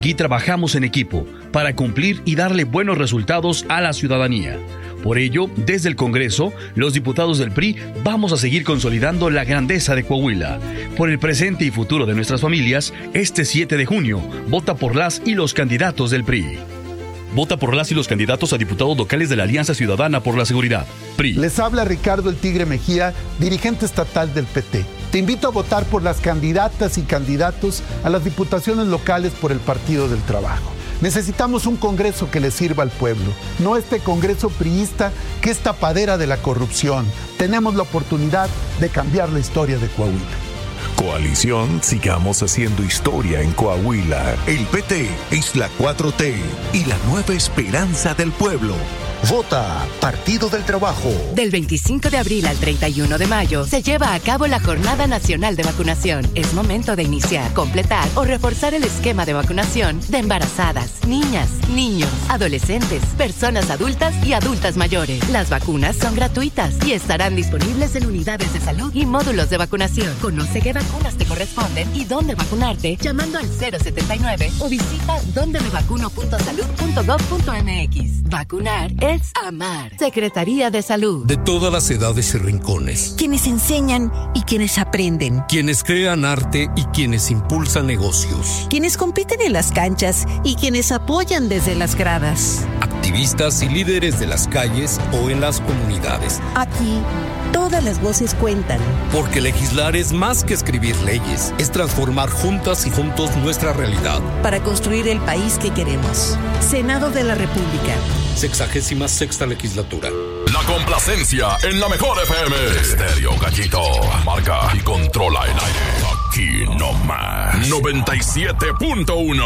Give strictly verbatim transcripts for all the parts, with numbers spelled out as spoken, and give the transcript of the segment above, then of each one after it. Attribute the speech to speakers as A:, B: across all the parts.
A: Aquí trabajamos en equipo para cumplir y darle buenos resultados a la ciudadanía. Por ello, desde el Congreso, los diputados del P R I vamos a seguir consolidando la grandeza de Coahuila. Por el presente y futuro de nuestras familias, este siete de junio, vota por las y los candidatos del P R I. Vota por las y los candidatos a diputados locales de la Alianza Ciudadana por la Seguridad, P R I.
B: Les habla Ricardo El Tigre Mejía, dirigente estatal del P T. Te invito a votar por las candidatas y candidatos a las diputaciones locales por el Partido del Trabajo. Necesitamos un Congreso que le sirva al pueblo, no este Congreso priista que es tapadera de la corrupción. Tenemos la oportunidad de cambiar la historia de Coahuila.
C: Coalición, sigamos haciendo historia en Coahuila. El P T es la cuatro T y la nueva esperanza del pueblo. Vota Partido del Trabajo.
D: Del veinticinco de abril al treinta y uno de mayo se lleva a cabo la Jornada Nacional de Vacunación. Es momento de iniciar, completar o reforzar el esquema de vacunación de embarazadas, niñas, niños, adolescentes, personas adultas y adultas mayores. Las vacunas son gratuitas y estarán disponibles en unidades de salud y módulos de vacunación. Conoce qué vacunas te corresponden y dónde vacunarte llamando al cero setenta y nueve o visita donde me vacuno punto salud punto gob punto m x. Vacunar es amar. Secretaría de Salud.
E: De todas las edades y rincones.
F: Quienes enseñan y quienes aprenden.
E: Quienes crean arte y quienes impulsan negocios.
F: Quienes compiten en las canchas y quienes apoyan desde las gradas.
E: Activistas y líderes de las calles o en las comunidades.
F: Aquí, todas las voces cuentan.
E: Porque legislar es más que escribir leyes. Es transformar juntas y juntos nuestra realidad.
F: Para construir el país que queremos. Senado de la República.
E: Sexagésima sexta legislatura.
G: La complacencia en la mejor F M. Estéreo Gallito. Marca y controla el aire. Aquí no más. noventa y siete punto uno.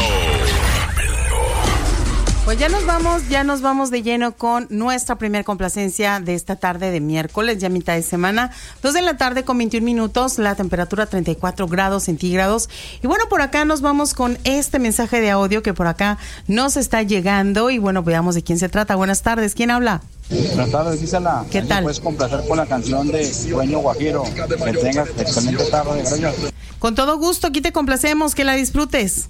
H: Pues ya nos vamos, ya nos vamos de lleno con nuestra primer complacencia de esta tarde de miércoles, ya mitad de semana, dos de la tarde con veintiún minutos, la temperatura treinta y cuatro grados centígrados. Y bueno, por acá nos vamos con este mensaje de audio que por acá nos está llegando y bueno, veamos de quién se trata. Buenas tardes, ¿quién habla?
I: Buenas tardes, Gisela.
H: ¿Qué tal?
I: Puedes complacer con la canción de Sueño Guajiro. Que tengas excelente tarde, gracias.
H: Con todo gusto, aquí te complacemos, que la disfrutes.